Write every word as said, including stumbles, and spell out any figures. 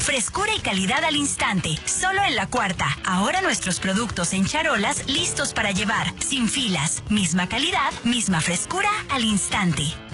Frescura y calidad al instante. Solo en La Cuarta. Ahora nuestros productos en charolas listos para llevar. Sin filas. Misma calidad, misma frescura al instante.